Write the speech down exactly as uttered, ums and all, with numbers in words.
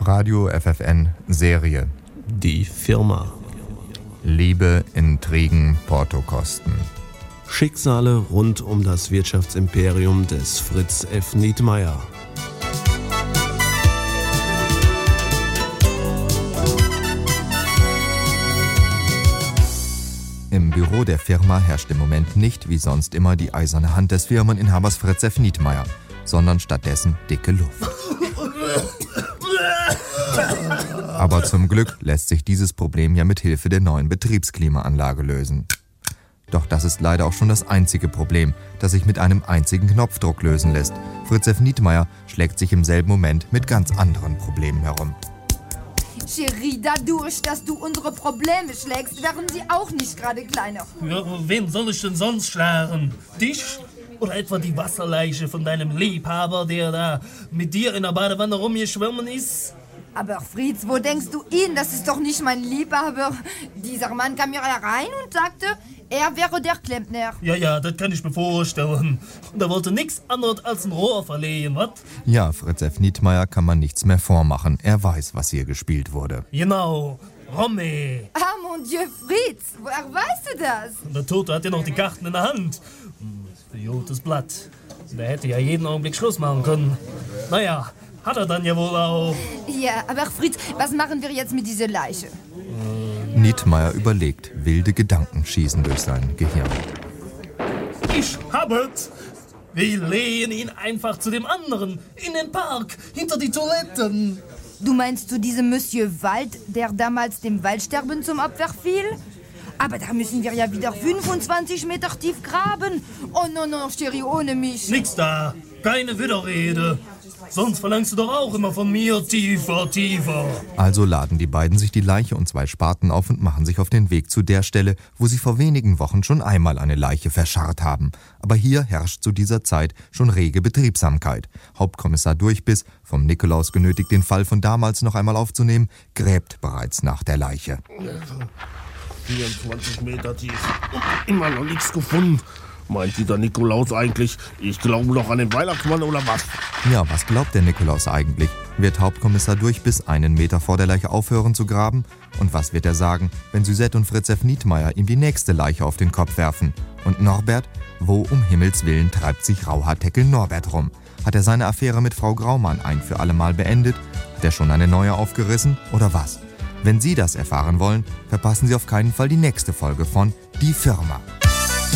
Radio F F N Serie. Die Firma. Liebe, Intrigen, Portokosten. Schicksale rund um das Wirtschaftsimperium des Fritz F. Nietmeyer. Im Büro der Firma herrscht im Moment nicht wie sonst immer die eiserne Hand des Firmeninhabers Fritz F. Nietmeyer, sondern stattdessen dicke Luft. Aber zum Glück lässt sich dieses Problem ja mit Hilfe der neuen Betriebsklimaanlage lösen. Doch das ist leider auch schon das einzige Problem, das sich mit einem einzigen Knopfdruck lösen lässt. Fritz F. Nietmeyer schlägt sich im selben Moment mit ganz anderen Problemen herum. Cherie, dadurch, dass du unsere Probleme schlägst, werden sie auch nicht gerade kleiner. Ja, wen soll ich denn sonst schlagen? Dich? Oder etwa die Wasserleiche von deinem Liebhaber, der da mit dir in der Badewanne rumgeschwommen ist? Aber Fritz, wo denkst du ihn? Das ist doch nicht mein Liebhaber. Dieser Mann kam hier herein und sagte, er wäre der Klempner. Ja, ja, das kann ich mir vorstellen. Und er wollte nichts anderes als ein Rohr verlegen, was? Ja, Fritz F. Nietmeyer kann man nichts mehr vormachen. Er weiß, was hier gespielt wurde. Genau, Romme. Ah, mon Dieu, Fritz, woher weißt du das? Und der Tote hat ja noch die Karten in der Hand. Verjotes Blatt. Der hätte ja jeden Augenblick Schluss machen können. Naja, hat er dann ja wohl auch. Ja, aber Fritz, was machen wir jetzt mit dieser Leiche? Nietmeyer überlegt. Wilde Gedanken schießen durch sein Gehirn. Ich hab es. Wir legen ihn einfach zu dem anderen. In den Park, hinter die Toiletten. Du meinst zu diesem Monsieur Wald, der damals dem Waldsterben zum Opfer fiel? Aber da müssen wir ja wieder fünfundzwanzig Meter tief graben. Oh no, no, Cherie, ohne mich. Nix da, keine Widerrede. Sonst verlangst du doch auch immer von mir tiefer, tiefer. Also laden die beiden sich die Leiche und zwei Spaten auf und machen sich auf den Weg zu der Stelle, wo sie vor wenigen Wochen schon einmal eine Leiche verscharrt haben. Aber hier herrscht zu dieser Zeit schon rege Betriebsamkeit. Hauptkommissar Durchbiss, vom Nikolaus genötigt, den Fall von damals noch einmal aufzunehmen, gräbt bereits nach der Leiche. vierundzwanzig Meter tief. Immer noch nichts gefunden. Meint dieser Nikolaus eigentlich, ich glaube noch an den Weihnachtsmann oder was? Ja, was glaubt der Nikolaus eigentlich? Wird Hauptkommissar Durchbiss einen Meter vor der Leiche aufhören zu graben? Und was wird er sagen, wenn Suzette und Fritz F. Nietmeyer ihm die nächste Leiche auf den Kopf werfen? Und Norbert? Wo um Himmels Willen treibt sich Rauhaarteckel Norbert rum? Hat er seine Affäre mit Frau Graumann ein für alle Mal beendet? Hat er schon eine neue aufgerissen? Oder was? Wenn Sie das erfahren wollen, verpassen Sie auf keinen Fall die nächste Folge von Die Firma.